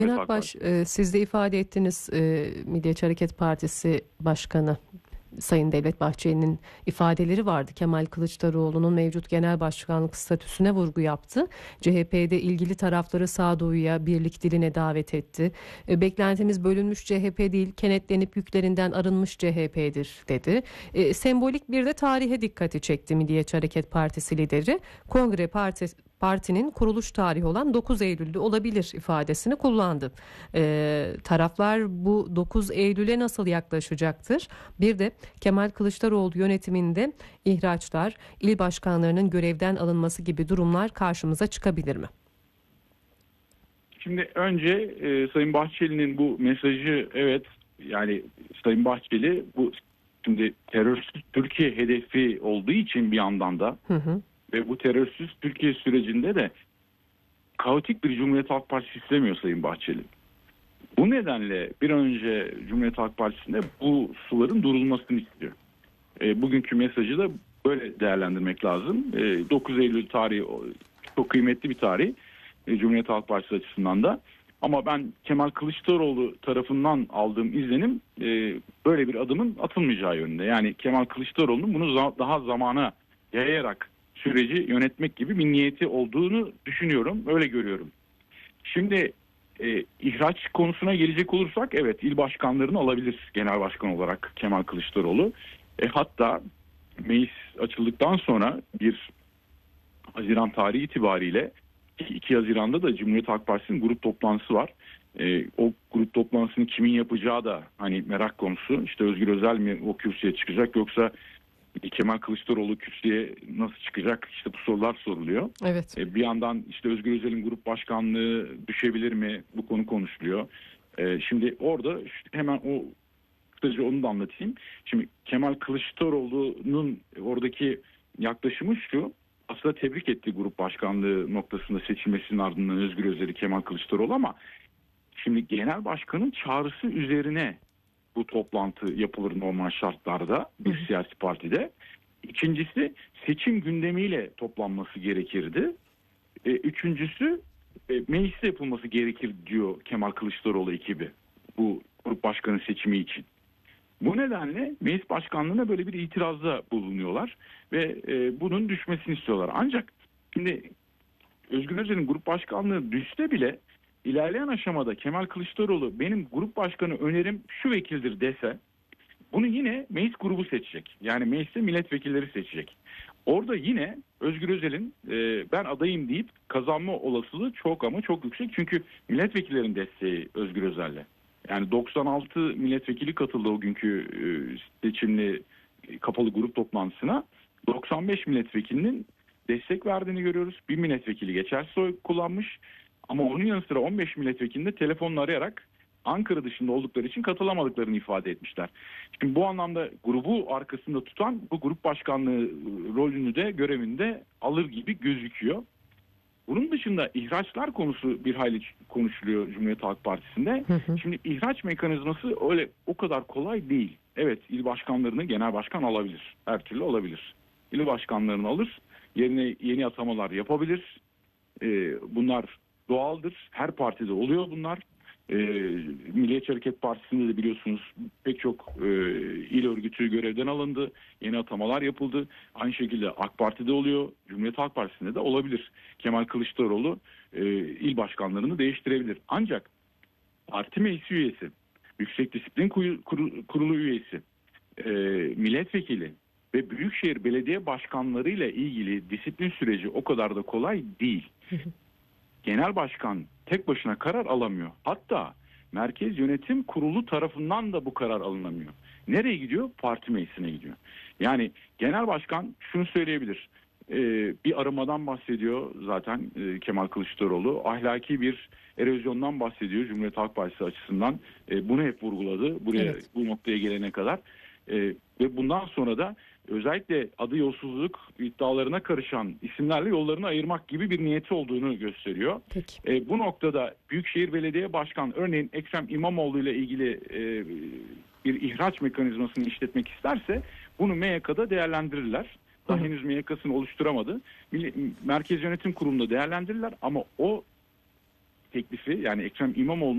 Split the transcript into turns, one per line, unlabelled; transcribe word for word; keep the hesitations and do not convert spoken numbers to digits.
Sayın
Halk
Akbaş,
Partisi.
e, siz de ifade ettiniz, e, Milliyetçi Hareket Partisi Başkanı Sayın Devlet Bahçeli'nin ifadeleri vardı. Kemal Kılıçdaroğlu'nun mevcut genel başkanlık statüsüne vurgu yaptı. C H P'de ilgili tarafları sağduyuya, birlik diline davet etti. E, beklentimiz bölünmüş C H P değil, kenetlenip yüklerinden arınmış C H P'dir dedi. E, sembolik bir de tarihe dikkati çekti Milliyetçi Hareket Partisi lideri. Kongre Partisi partinin kuruluş tarihi olan dokuz Eylül'de olabilir ifadesini kullandı. Ee, taraflar bu dokuz Eylül'e nasıl yaklaşacaktır? Bir de Kemal Kılıçdaroğlu yönetiminde ihraçlar, il başkanlarının görevden alınması gibi durumlar karşımıza çıkabilir mi?
Şimdi önce e, Sayın Bahçeli'nin bu mesajı, evet, yani Sayın Bahçeli bu şimdi terörsüz Türkiye hedefi olduğu için bir yandan da
Hı hı.
ve bu terörsüz Türkiye sürecinde de kaotik bir Cumhuriyet Halk Partisi istemiyor Sayın Bahçeli. Bu nedenle bir an önce Cumhuriyet Halk Partisi'nde bu suların durulmasını istiyor. E, bugünkü mesajı da böyle değerlendirmek lazım. E, dokuz Eylül tarihi çok kıymetli bir tarih e, Cumhuriyet Halk Partisi açısından da. Ama ben Kemal Kılıçdaroğlu tarafından aldığım izlenim e, böyle bir adımın atılmayacağı yönünde. Yani Kemal Kılıçdaroğlu'nun bunu za- daha zamana yayarak süreci yönetmek gibi bir niyeti olduğunu düşünüyorum. Öyle görüyorum. Şimdi e, ihraç konusuna gelecek olursak, evet, il başkanlarını alabilir genel başkan olarak Kemal Kılıçdaroğlu. E, hatta meclis açıldıktan sonra bir Haziran tarihi itibariyle iki Haziran'da da Cumhuriyet Halk Partisi'nin grup toplantısı var. E, o grup toplantısını kimin yapacağı da hani merak konusu. İşte Özgür Özel mi o kürsüye çıkacak, yoksa Kemal Kılıçdaroğlu kürsüye nasıl çıkacak? İşte bu sorular soruluyor.
Evet.
E, bir yandan işte Özgür Özel'in grup başkanlığı düşebilir mi? Bu konu konuşuluyor. E, şimdi orada hemen o kısaca onu da anlatayım. Şimdi Kemal Kılıçdaroğlu'nun oradaki yaklaşımı şu. Aslında tebrik etti grup başkanlığı noktasında seçilmesinin ardından Özgür Özel'i Kemal Kılıçdaroğlu, ama şimdi genel başkanın çağrısı üzerine bu toplantı yapılır normal şartlarda bir siyasi partide. İkincisi, seçim gündemiyle toplanması gerekirdi. E, üçüncüsü e, mecliste yapılması gerekir diyor Kemal Kılıçdaroğlu ekibi bu grup başkanı seçimi için. Bu nedenle meclis başkanlığına böyle bir itirazda bulunuyorlar ve e, bunun düşmesini istiyorlar. Ancak şimdi Özgür Özel'in grup başkanlığı düşse bile ilerleyen aşamada Kemal Kılıçdaroğlu benim grup başkanı önerim şu vekildir dese, bunu yine meclis grubu seçecek. Yani mecliste milletvekilleri seçecek. Orada yine Özgür Özel'in e, ben adayım deyip kazanma olasılığı çok ama çok yüksek. Çünkü milletvekillerin desteği Özgür Özel'le. Yani doksan altı milletvekili katıldı o günkü e, seçimli e, kapalı grup toplantısına. doksan beş milletvekilinin destek verdiğini görüyoruz. Bir milletvekili geçersiz oy kullanmış. Ama onun yanı sıra on beş milletvekilini de telefonla arayarak Ankara dışında oldukları için katılamadıklarını ifade etmişler. Şimdi bu anlamda grubu arkasında tutan bu grup başkanlığı rolünü de görevinde alır gibi gözüküyor. Bunun dışında ihraçlar konusu bir hayli konuşuluyor Cumhuriyet Halk Partisi'nde.
Hı hı.
Şimdi ihraç mekanizması öyle o kadar kolay değil. Evet, il başkanlarını genel başkan alabilir. Her türlü alabilir. İl başkanlarını alır. Yerine yeni atamalar yapabilir. Ee, bunlar doğaldır. Her partide oluyor bunlar. Ee, Milliyetçi Hareket Partisi'nde de biliyorsunuz pek çok e, il örgütü görevden alındı. Yeni atamalar yapıldı. Aynı şekilde AK Parti'de oluyor. Cumhuriyet Halk Partisi'nde de olabilir. Kemal Kılıçdaroğlu e, il başkanlarını değiştirebilir. Ancak parti meclisi üyesi, Yüksek Disiplin Kurulu üyesi, e, milletvekili ve Büyükşehir Belediye Başkanları ile ilgili disiplin süreci o kadar da kolay değil. Genel başkan tek başına karar alamıyor. Hatta Merkez Yönetim Kurulu tarafından da bu karar alınamıyor. Nereye gidiyor? Parti meclisine gidiyor. Yani genel başkan şunu söyleyebilir. Ee, bir aramadan bahsediyor zaten e, Kemal Kılıçdaroğlu. Ahlaki bir erozyondan bahsediyor Cumhuriyet Halk Partisi açısından. E, bunu hep vurguladı. Buraya
Evet.
bu noktaya gelene kadar. E, ve bundan sonra da özellikle adı yolsuzluk iddialarına karışan isimlerle yollarını ayırmak gibi bir niyeti olduğunu gösteriyor.
Peki.
E, bu noktada Büyükşehir Belediye Başkanı örneğin Ekrem İmamoğlu ile ilgili e, bir ihraç mekanizmasını işletmek isterse bunu M Y K'da değerlendirirler. Daha
Hı.
henüz M Y K'sını oluşturamadı. Merkez Yönetim Kurulu'nda değerlendirirler ama o teklifi, yani Ekrem İmamoğlu